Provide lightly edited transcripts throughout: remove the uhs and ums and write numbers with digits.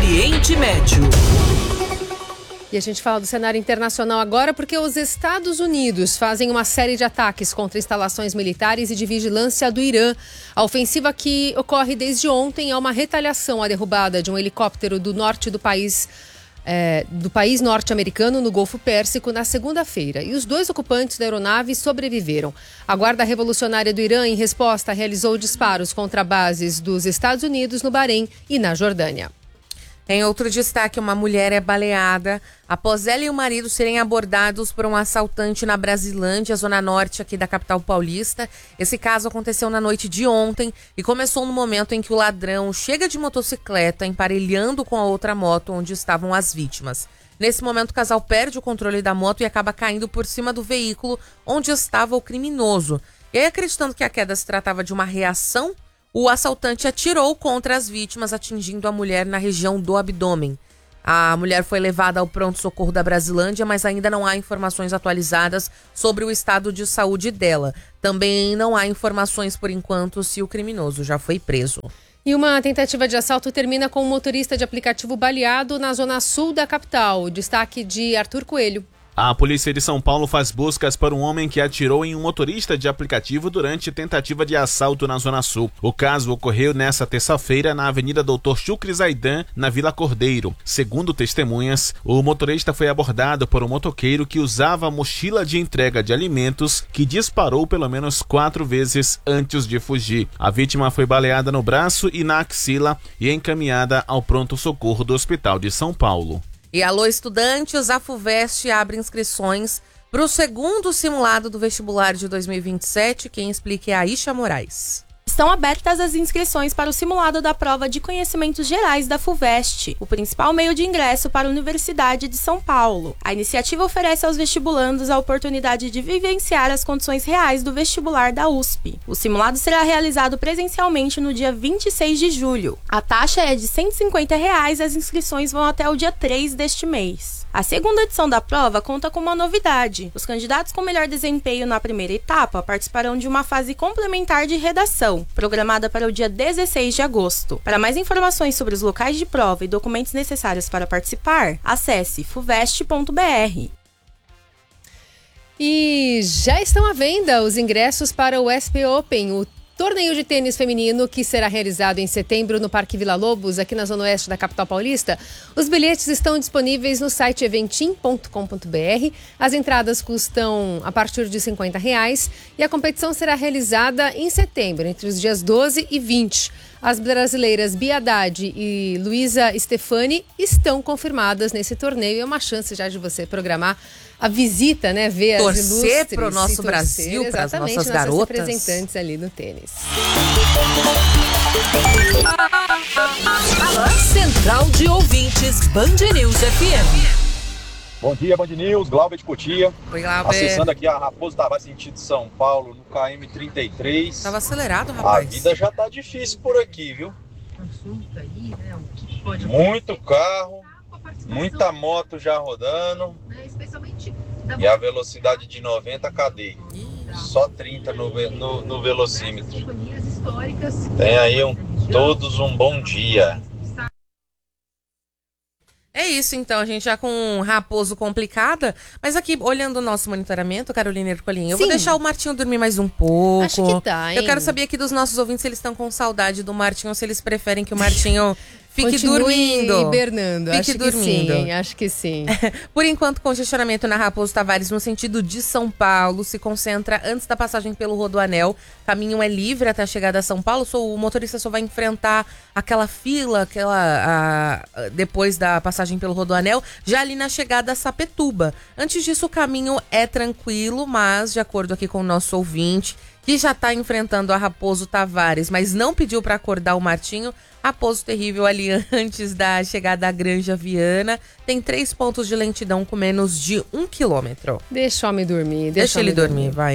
Oriente Médio. E a gente fala do cenário internacional agora porque os Estados Unidos fazem uma série de ataques contra instalações militares e de vigilância do Irã. A ofensiva que ocorre desde ontem é uma retaliação à derrubada de um helicóptero do norte do país norte-americano no Golfo Pérsico na segunda-feira. E os 2 ocupantes da aeronave sobreviveram. A Guarda Revolucionária do Irã, em resposta, realizou disparos contra bases dos Estados Unidos no Bahrein e na Jordânia. Em outro destaque, uma mulher é baleada após ela e o marido serem abordados por um assaltante na Brasilândia, zona norte aqui da capital paulista. Esse caso aconteceu na noite de ontem e começou no momento em que o ladrão chega de motocicleta emparelhando com a outra moto onde estavam as vítimas. Nesse momento, o casal perde o controle da moto e acaba caindo por cima do veículo onde estava o criminoso. E aí, acreditando que a queda se tratava de uma reação, o assaltante atirou contra as vítimas, atingindo a mulher na região do abdômen. A mulher foi levada ao pronto-socorro da Brasilândia, mas ainda não há informações atualizadas sobre o estado de saúde dela. Também não há informações, por enquanto, se o criminoso já foi preso. E uma tentativa de assalto termina com um motorista de aplicativo baleado na zona sul da capital. Destaque de Arthur Coelho. A polícia de São Paulo faz buscas para um homem que atirou em um motorista de aplicativo durante tentativa de assalto na Zona Sul. O caso ocorreu nesta terça-feira na Avenida Doutor Chucre Zaidan, na Vila Cordeiro. Segundo testemunhas, o motorista foi abordado por um motoqueiro que usava a mochila de entrega de alimentos que disparou pelo menos 4 vezes antes de fugir. A vítima foi baleada no braço e na axila e encaminhada ao pronto-socorro do Hospital de São Paulo. E alô, estudantes, a FUVEST abre inscrições para o segundo simulado do vestibular de 2027. Quem explica é a Isha Moraes. Estão abertas as inscrições para o simulado da prova de conhecimentos gerais da FUVEST, o principal meio de ingresso para a Universidade de São Paulo. A iniciativa oferece aos vestibulandos a oportunidade de vivenciar as condições reais do vestibular da USP. O simulado será realizado presencialmente no dia 26 de julho. A taxa é de R$ 150 e as inscrições vão até o dia 3 deste mês. A segunda edição da prova conta com uma novidade. Os candidatos com melhor desempenho na primeira etapa participarão de uma fase complementar de redação, programada para o dia 16 de agosto. Para mais informações sobre os locais de prova e documentos necessários para participar, acesse fuvest.br. E já estão à venda os ingressos para o SP Open, o torneio de tênis feminino que será realizado em setembro no Parque Vila Lobos, aqui na zona oeste da capital paulista. Os bilhetes estão disponíveis no site eventim.com.br. As entradas custam a partir de R$ 50 e a competição será realizada em setembro, entre os dias 12 e 20. As brasileiras Bia Haddad e Luísa Stefani estão confirmadas nesse torneio. É uma chance já de você programar a visita, né? Ver as ilustres. Torcer para o nosso Brasil, para as nossas garotas. Representantes ali no tênis. Central de Ouvintes, Band News FM. Bom dia, Band News, Glauber de Cotia. Oi, Glauber. Acessando aqui a Raposo Tavares, sentido São Paulo, no KM33. Tava acelerado, rapaz. A vida já tá difícil por aqui, viu? Muito carro, muita moto já rodando. E a velocidade de 90, cadê? Só 30 no velocímetro. Tem aí todos um bom dia. É isso, então, a gente já com um Raposo complicada, mas aqui, olhando o nosso monitoramento, Carolina Ercolim, eu vou deixar o Martinho dormir mais um pouco. Acho que tá, hein? Eu quero saber aqui dos nossos ouvintes se eles estão com saudade do Martinho ou se eles preferem que o Martinho fique dormindo. Hibernando. Fique dormindo. Acho que sim. Por enquanto, congestionamento na Raposo Tavares no sentido de São Paulo se concentra antes da passagem pelo Rodoanel. Caminho é livre até a chegada a São Paulo. O motorista só vai enfrentar aquela fila, depois da passagem pelo Rodoanel, já ali na chegada a Sapetúba. Antes disso, o caminho é tranquilo, mas de acordo aqui com o nosso ouvinte, que já está enfrentando a Raposo Tavares, mas não pediu para acordar o Martinho, Raposo Terrível ali antes da chegada à Granja Viana, tem 3 pontos de lentidão com menos de 1 quilômetro. Deixa o homem dormir. Deixa ele dormir, vai.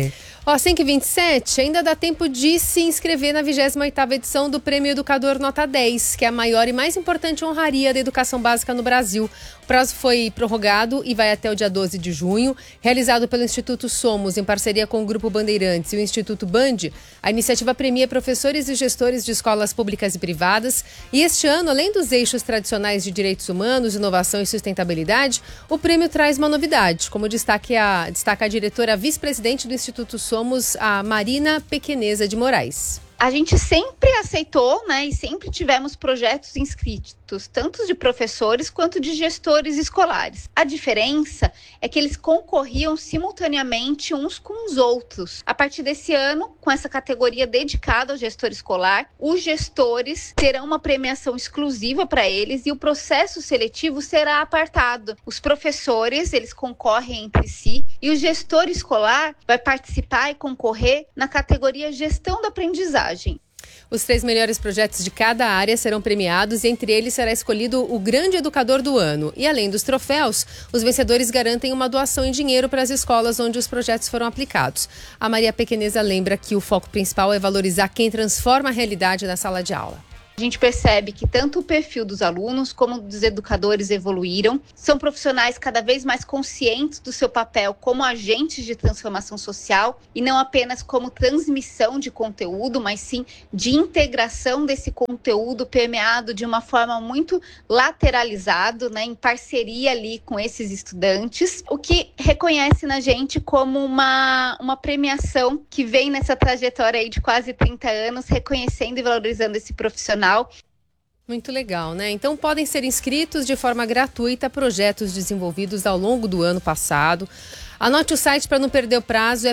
5h27, ainda dá tempo de se inscrever na 28ª edição do Prêmio Educador Nota 10, que é a maior e mais importante honraria da educação básica no Brasil. O prazo foi prorrogado e vai até o dia 12 de junho. Realizado pelo Instituto Somos, em parceria com o Grupo Bandeirantes e o Instituto Band, a iniciativa premia professores e gestores de escolas públicas e privadas. E este ano, além dos eixos tradicionais de direitos humanos, inovação e sustentabilidade, o prêmio traz uma novidade, como destaca a diretora vice-presidente do Instituto Somos, a Marina Pequeneza de Moraes. A gente sempre aceitou, e sempre tivemos projetos inscritos, tanto de professores quanto de gestores escolares. A diferença é que eles concorriam simultaneamente uns com os outros. A partir desse ano, com essa categoria dedicada ao gestor escolar, os gestores terão uma premiação exclusiva para eles e o processo seletivo será apartado. Os professores, eles concorrem entre si e o gestor escolar vai participar e concorrer na categoria gestão da aprendizagem. Os 3 melhores projetos de cada área serão premiados e entre eles será escolhido o grande educador do ano. E além dos troféus, os vencedores garantem uma doação em dinheiro para as escolas onde os projetos foram aplicados. A Maria Pequeneza lembra que o foco principal é valorizar quem transforma a realidade na sala de aula. A gente percebe que tanto o perfil dos alunos como dos educadores evoluíram, são profissionais cada vez mais conscientes do seu papel como agentes de transformação social e não apenas como transmissão de conteúdo, mas sim de integração desse conteúdo permeado de uma forma muito lateralizado, em parceria ali com esses estudantes, o que reconhece na gente como uma premiação que vem nessa trajetória aí de quase 30 anos, reconhecendo e valorizando esse profissional. Muito legal, né? Então podem ser inscritos de forma gratuita a projetos desenvolvidos ao longo do ano passado. Anote o site para não perder o prazo, é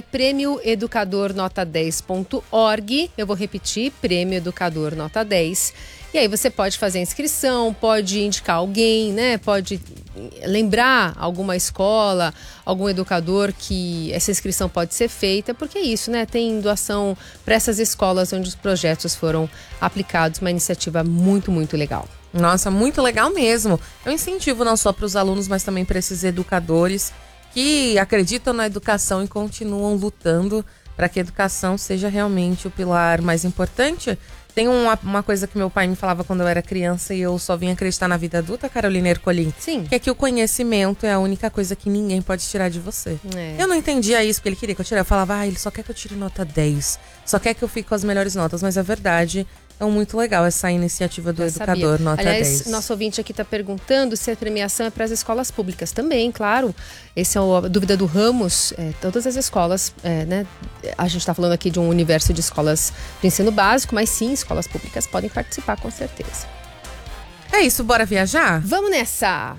premioeducadornota10.org. Eu vou repetir, Prêmio Educador Nota 10. E aí você pode fazer a inscrição, pode indicar alguém, pode lembrar alguma escola, algum educador que essa inscrição pode ser feita, porque é isso, tem doação para essas escolas onde os projetos foram aplicados, uma iniciativa muito, muito legal. Nossa, muito legal mesmo. É um incentivo não só para os alunos, mas também para esses educadores que acreditam na educação e continuam lutando para que a educação seja realmente o pilar mais importante. Tem uma coisa que meu pai me falava quando eu era criança e eu só vim acreditar na vida adulta, Carolina Ercolim. Sim. Que é que o conhecimento é a única coisa que ninguém pode tirar de você. Eu não entendia isso, porque ele queria que eu tirasse. Eu falava, ele só quer que eu tire nota 10. Só quer que eu fique com as melhores notas. Mas a verdade é muito legal essa iniciativa do Educador Nota 10. Aliás, nosso ouvinte aqui está perguntando se a premiação é para as escolas públicas. Também, claro. Essa é a dúvida do Ramos. Todas as escolas, a gente está falando aqui de um universo de escolas de ensino básico, mas sim, escolas públicas podem participar com certeza. É isso, bora viajar? Vamos nessa!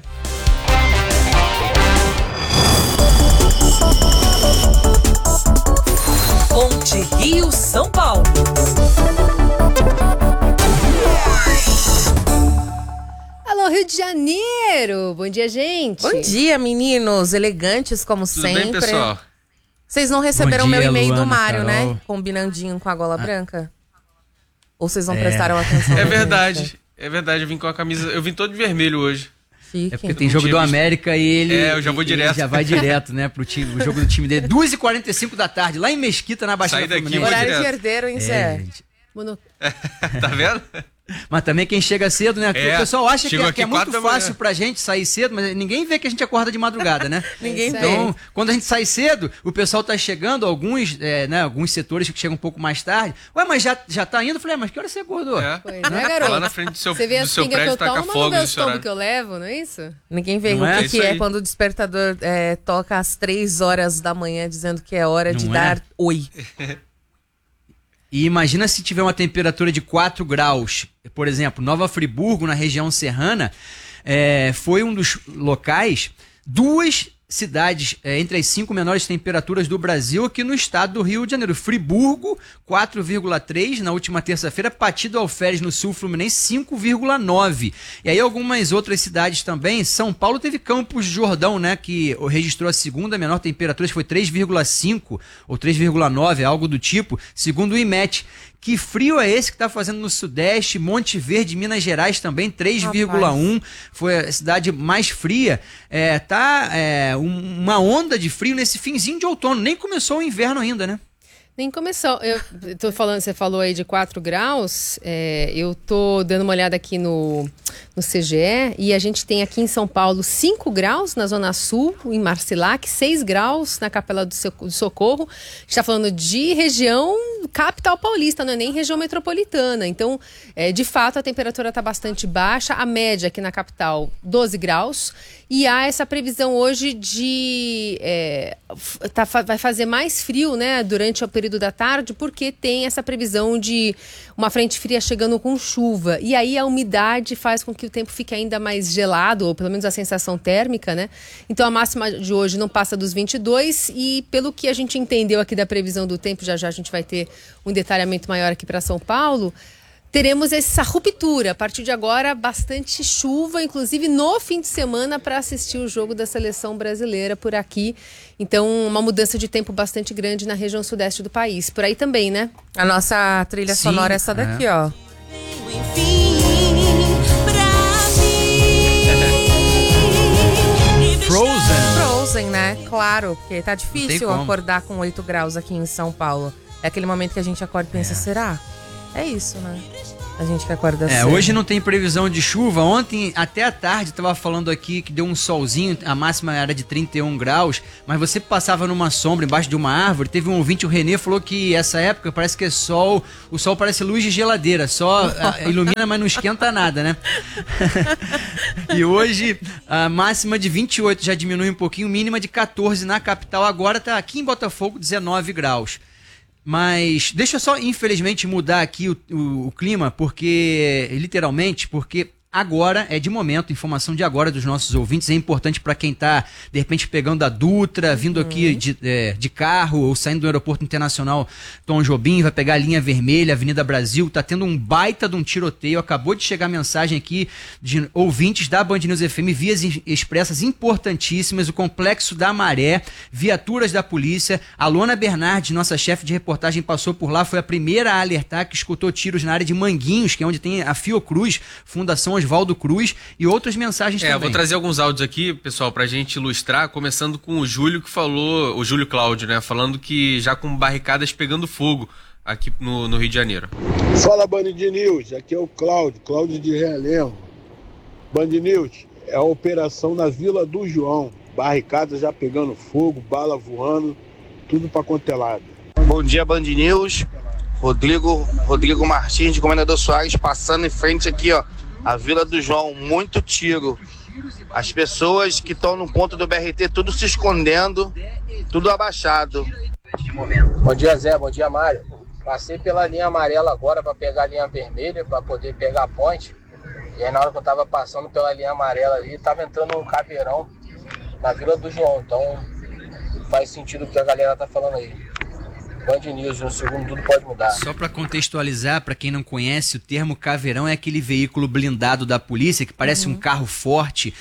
Ponte Rio-São Paulo. Alô, Rio de Janeiro! Bom dia, gente! Bom dia, meninos! Elegantes, como Tudo sempre. bem, pessoal? Vocês não receberam o meu e-mail Luana, do Mário, Carol. né? Combinandinho com a gola branca? Ou vocês não prestaram atenção? É verdade, eu vim com a camisa... Eu vim todo de vermelho hoje. Chique. É porque tem jogo do América e ele... eu já vou direto. Ele já vai direto, né, pro time, o jogo do time dele. 2h45 da tarde, lá em Mesquita, na Baixada Sai daqui, Fluminense. vou Horário direto. de herdeiro, hein, Zé? Gente. Tá vendo? Mas também quem chega cedo, né? Porque o pessoal acha chegou que aqui é muito 4 da manhã. fácil pra gente sair cedo, mas ninguém vê que a gente acorda de madrugada, né? Ninguém vê. Então, quando a gente sai cedo, o pessoal tá chegando, alguns setores que chegam um pouco mais tarde. Ué, mas já tá indo? Eu falei, mas que hora você acordou? Pois Tá garoto? lá na frente do seu, Você vê do as seu pingas que eu prédio, taca tomo, fogo não vê no os seu tombos horário. que eu levo, não é isso? Ninguém vê Não o é? que Isso é aí. quando o despertador toca às 3 horas da manhã, dizendo que é hora de Não é? dar oi. E imagina se tiver uma temperatura de 4 graus. Por exemplo, Nova Friburgo, na região serrana, foi um dos locais, 2 cidades entre as 5 menores temperaturas do Brasil aqui no estado do Rio de Janeiro. Friburgo, 4,3 na última terça-feira, Partido Alferes no sul Fluminense, 5,9. E aí algumas outras cidades também. São Paulo teve Campos de Jordão, né, que registrou a segunda menor temperatura, foi 3,5 ou 3,9, algo do tipo, segundo o IMET. Que frio é esse que está fazendo no Sudeste? Monte Verde, Minas Gerais também, 3,1. Foi a cidade mais fria. Uma onda de frio nesse finzinho de outono. Nem começou o inverno ainda, né? Nem começou. Eu tô falando, você falou aí de 4 graus. Eu tô dando uma olhada aqui no CGE e a gente tem aqui em São Paulo 5 graus na Zona Sul, em Marcilac, 6 graus na Capela do Socorro. A gente está falando de região capital paulista, não é nem região metropolitana. Então, de fato, a temperatura está bastante baixa. A média aqui na capital, 12 graus. E há essa previsão hoje de... vai fazer mais frio, né, durante o período da tarde, porque tem essa previsão de uma frente fria chegando com chuva. E aí a umidade faz com que o tempo fique ainda mais gelado, ou pelo menos a sensação térmica, né? Então a máxima de hoje não passa dos 22 e pelo que a gente entendeu aqui da previsão do tempo, já já a gente vai ter um detalhamento maior aqui para São Paulo, teremos essa ruptura. A partir de agora, bastante chuva, inclusive no fim de semana, para assistir o jogo da seleção brasileira por aqui. Então, uma mudança de tempo bastante grande na região sudeste do país. Por aí também, né? A nossa trilha sonora é essa daqui, ó. Frozen, né? Claro, porque tá difícil acordar com 8 graus aqui em São Paulo. É aquele momento que a gente acorda e pensa, será? É isso, né? A gente que acorda cedo. Hoje não tem previsão de chuva. Ontem, até a tarde, estava falando aqui que deu um solzinho, a máxima era de 31 graus, mas você passava numa sombra, embaixo de uma árvore, teve um ouvinte, o Renê, falou que essa época parece que é sol, o sol parece luz de geladeira, só ilumina, mas não esquenta nada, né? E hoje, a máxima de 28 já diminui um pouquinho, mínima de 14 na capital, agora tá aqui em Botafogo, 19 graus. Mas deixa eu só, infelizmente, mudar aqui o clima, porque, literalmente, porque agora, de momento, informação de agora dos nossos ouvintes, é importante para quem está, de repente, pegando a Dutra, vindo aqui de carro ou saindo do aeroporto internacional Tom Jobim, vai pegar a linha vermelha, Avenida Brasil, tá tendo um baita de um tiroteio, acabou de chegar mensagem aqui de ouvintes da Band News FM, vias expressas importantíssimas, o Complexo da Maré, viaturas da polícia, a Lona Bernardes, nossa chefe de reportagem, passou por lá, foi a primeira a alertar que escutou tiros na área de Manguinhos, que é onde tem a Fiocruz, Fundação Oswaldo Cruz, e outras mensagens também. Vou trazer alguns áudios aqui, pessoal, pra gente ilustrar, começando com o Júlio, que falou, o Júlio Cláudio, né, falando que já com barricadas pegando fogo aqui no Rio de Janeiro. Fala, Band News, aqui é o Cláudio de Realengo. Band News, é a operação na Vila do João, barricadas já pegando fogo, bala voando, tudo pra quanto é lado. Bom dia, Band News, Rodrigo Martins, de Comendador Soares, passando em frente aqui, ó, a Vila do João, muito tiro. As pessoas que estão no ponto do BRT, tudo se escondendo, tudo abaixado. Bom dia, Zé. Bom dia, Mário. Passei pela linha amarela agora para pegar a linha vermelha, para poder pegar a ponte. E aí, na hora que eu tava passando pela linha amarela ali, tava entrando um caveirão na Vila do João. Então, faz sentido o que a galera tá falando aí. Band News, no segundo tudo pode mudar. Só para contextualizar, para quem não conhece, o termo caveirão é aquele veículo blindado da polícia que parece um carro forte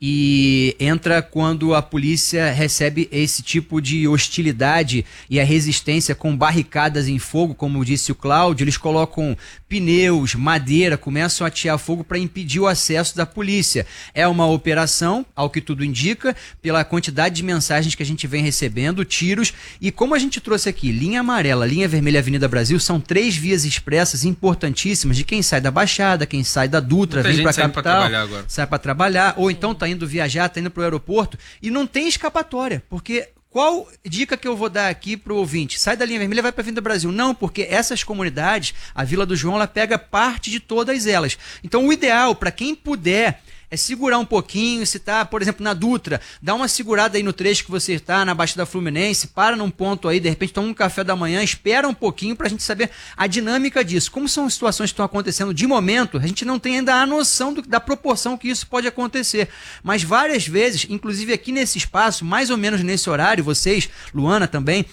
e entra quando a polícia recebe esse tipo de hostilidade e a resistência com barricadas em fogo, como disse o Cláudio, eles colocam pneus, madeira, começam a atear fogo para impedir o acesso da polícia. É uma operação, ao que tudo indica, pela quantidade de mensagens que a gente vem recebendo, tiros, e como a gente trouxe aqui, linha amarela, linha vermelha, Avenida Brasil, são 3 vias expressas importantíssimas de quem sai da Baixada, quem sai da Dutra, vem pra capital, sai pra trabalhar, ou então tá indo viajar, tá indo pro aeroporto, e não tem escapatória, porque qual dica que eu vou dar aqui pro ouvinte? Sai da linha vermelha e vai pra Avenida Brasil. Não, porque essas comunidades, a Vila do João, ela pega parte de todas elas. Então o ideal, para quem puder, é segurar um pouquinho, se tá, por exemplo, na Dutra, dá uma segurada aí no trecho que você está, na Baixada Fluminense, para num ponto aí, de repente toma um café da manhã, espera um pouquinho pra gente saber a dinâmica disso. Como são situações que estão acontecendo de momento, a gente não tem ainda a noção da proporção que isso pode acontecer. Mas várias vezes, inclusive aqui nesse espaço, mais ou menos nesse horário, vocês, Luana também,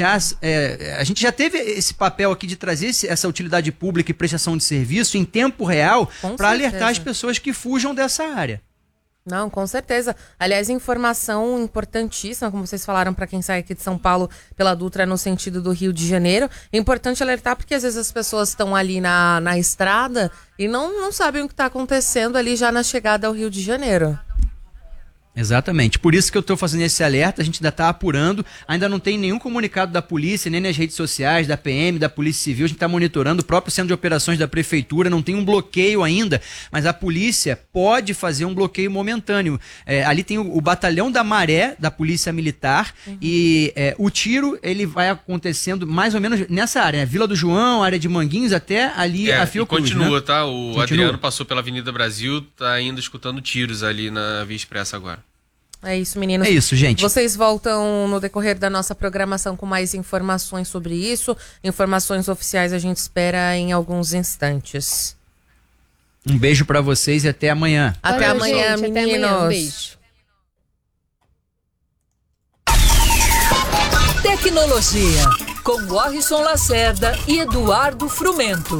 a gente já teve esse papel aqui de trazer essa utilidade pública e prestação de serviço em tempo real para alertar as pessoas que fujam dessa área. Não, com certeza. Aliás, informação importantíssima, como vocês falaram, para quem sai aqui de São Paulo pela Dutra no sentido do Rio de Janeiro. É importante alertar porque às vezes as pessoas estão ali na estrada e não sabem o que está acontecendo ali já na chegada ao Rio de Janeiro. Exatamente. Por isso que eu estou fazendo esse alerta, a gente ainda está apurando, ainda não tem nenhum comunicado da polícia, nem nas redes sociais, da PM, da Polícia Civil, a gente está monitorando, o próprio Centro de Operações da Prefeitura, não tem um bloqueio ainda, mas a polícia pode fazer um bloqueio momentâneo. Ali tem o Batalhão da Maré, da Polícia Militar, e o tiro, ele vai acontecendo mais ou menos nessa área, Vila do João, área de Manguinhos, até ali a Fiocruz, continua, né? tá? O Adriano passou pela Avenida Brasil, tá ainda escutando tiros ali na Via Expressa agora. É isso, meninos. É isso, gente. Vocês voltam no decorrer da nossa programação com mais informações sobre isso. Informações oficiais a gente espera em alguns instantes. Um beijo pra vocês e até amanhã. Até amanhã, gente, meninos. até amanhã. Um beijo. Tecnologia, com Warrison Lacerda e Eduardo Frumento.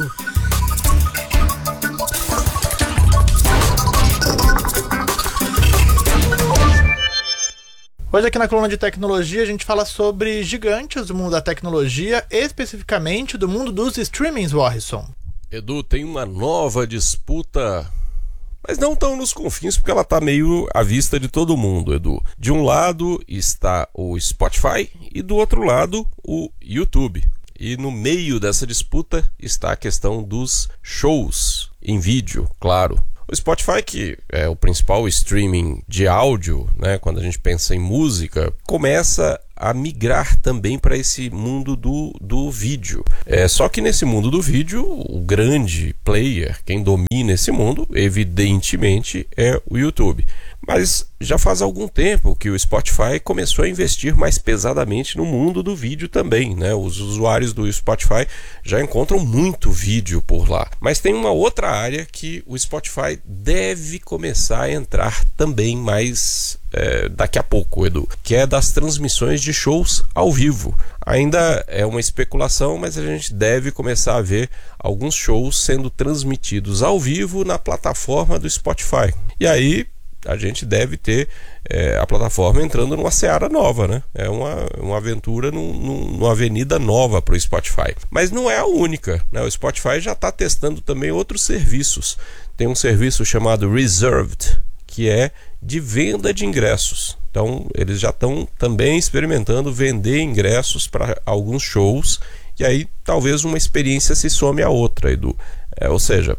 Hoje aqui na coluna de tecnologia a gente fala sobre gigantes do mundo da tecnologia, especificamente do mundo dos streamings, Warrison. Edu, tem uma nova disputa, mas não tão nos confins, porque ela está meio à vista de todo mundo, Edu. De um lado está o Spotify e do outro lado o YouTube. E no meio dessa disputa está a questão dos shows em vídeo, claro. O Spotify, que é o principal streaming de áudio, né, quando a gente pensa em música, começa a migrar também para esse mundo do vídeo. Só que nesse mundo do vídeo, o grande player, quem domina esse mundo, evidentemente, é o YouTube. Mas já faz algum tempo que o Spotify começou a investir mais pesadamente no mundo do vídeo também, né? Os usuários do Spotify já encontram muito vídeo por lá. Mas tem uma outra área que o Spotify deve começar a entrar também mais daqui a pouco, Edu, que é das transmissões de shows ao vivo. Ainda é uma especulação, mas a gente deve começar a ver alguns shows sendo transmitidos ao vivo na plataforma do Spotify. E aí a gente deve ter a plataforma entrando numa seara nova, né? É uma aventura numa avenida nova para o Spotify. Mas não é a única, né? O Spotify já está testando também outros serviços. Tem um serviço chamado Reserved, que é de venda de ingressos. Então eles já estão também experimentando vender ingressos para alguns shows, e aí talvez uma experiência se some à outra, Edu. Ou seja,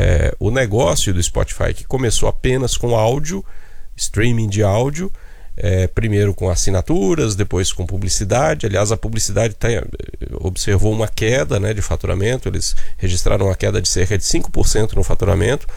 o negócio do Spotify, que começou apenas com áudio, streaming de áudio, primeiro com assinaturas, depois com publicidade. Aliás, a publicidade observou uma queda, né, de faturamento. Eles registraram uma queda de cerca de 5% no faturamento.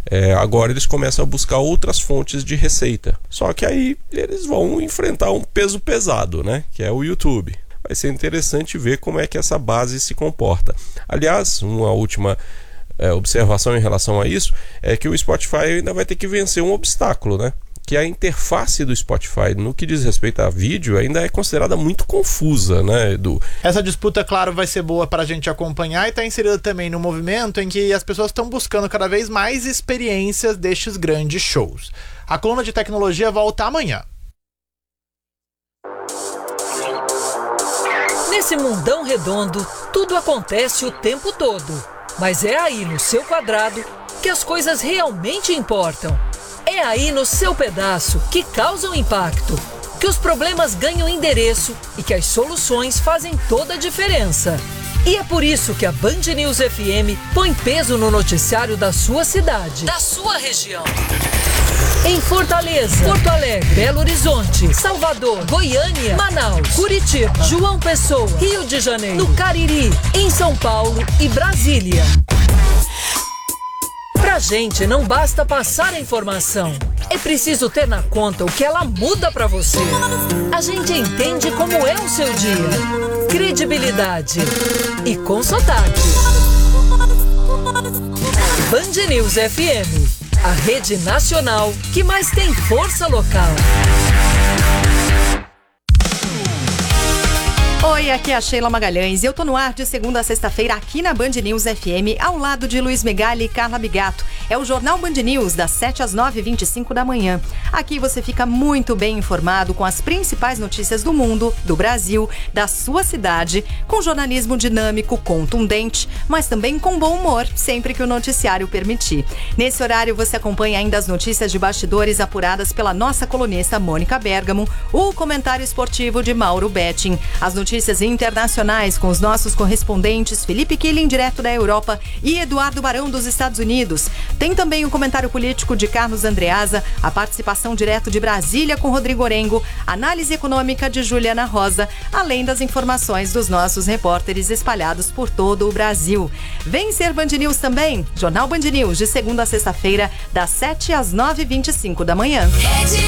Agora eles começam a buscar outras fontes de receita. Só que aí eles vão enfrentar um peso pesado, né, que é o YouTube. Vai ser interessante ver como é que essa base se comporta. Aliás, uma última observação em relação a isso é que o Spotify ainda vai ter que vencer um obstáculo, né? Que a interface do Spotify, no que diz respeito a vídeo, ainda é considerada muito confusa, né, Edu? Essa disputa, claro, vai ser boa para a gente acompanhar e está inserida também no movimento em que as pessoas estão buscando cada vez mais experiências destes grandes shows. A coluna de tecnologia volta amanhã. Nesse mundão redondo, tudo acontece o tempo todo. Mas é aí no seu quadrado que as coisas realmente importam. É aí no seu pedaço que causam impacto, que os problemas ganham endereço e que as soluções fazem toda a diferença. E é por isso que a Band News FM põe peso no noticiário da sua cidade, da sua região. Em Fortaleza, Porto Alegre, Belo Horizonte, Salvador, Goiânia, Manaus, Curitiba, João Pessoa, Rio de Janeiro, no Cariri, em São Paulo e Brasília. Pra gente não basta passar a informação, é preciso ter na conta o que ela muda pra você. A gente entende como é o seu dia, credibilidade e com sotaque. Band News FM, a rede nacional que mais tem força local. Oi, aqui é a Sheila Magalhães e eu tô no ar de segunda a sexta-feira aqui na Band News FM, ao lado de Luiz Megali e Carla Bigato. é o Jornal Band News, das 7 às 9h25 da manhã. Aqui você fica muito bem informado com as principais notícias do mundo, do Brasil, da sua cidade, com jornalismo dinâmico, contundente, mas também com bom humor, sempre que o noticiário permitir. Nesse horário você acompanha ainda as notícias de bastidores apuradas pela nossa colunista Mônica Bergamo, o comentário esportivo de Mauro Betting, as notícias internacionais com os nossos correspondentes Felipe Killing, direto da Europa, e Eduardo Barão, dos Estados Unidos. Tem também o comentário político de Carlos Andreasa, a participação direto de Brasília com Rodrigo Orengo, análise econômica de Juliana Rosa, além das informações dos nossos repórteres espalhados por todo o Brasil. Vem ser Band News também, Jornal Band News, de segunda a sexta-feira, das 7 às 9h25 da manhã.